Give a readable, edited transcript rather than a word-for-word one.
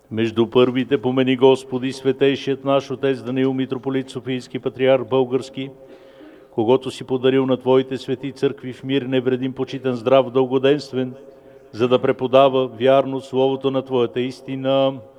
Между първите помени, Господи, светейшият наш отец Даниил, митрополит Софийски патриарх български, когото си подарил на Твоите свети църкви в мир, невредим, почитан, здрав, дългоденствен, за да преподава вярно Словото на Твоята истина